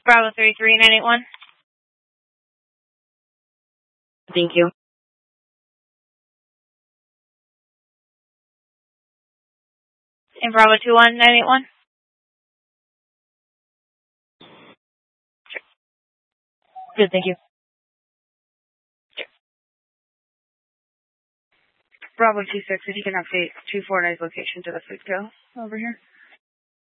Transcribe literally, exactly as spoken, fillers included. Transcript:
Bravo three three nine eight one. Thank you. And Bravo two one nine eight one. Good, thank you. Bravo two six, if you can update two four nine's location to the Fleet Go over here.